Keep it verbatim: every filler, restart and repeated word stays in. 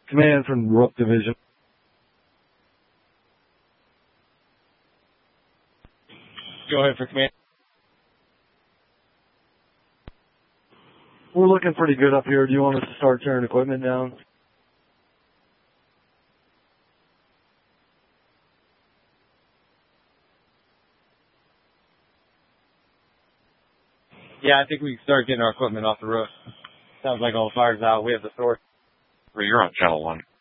Command from Rook Division. Go ahead for command. We're looking pretty good up here. Do you want us to start tearing equipment down? Yeah, I think we can start getting our equipment off the roof. Sounds like all the fire's out. We have the source. You're on channel one.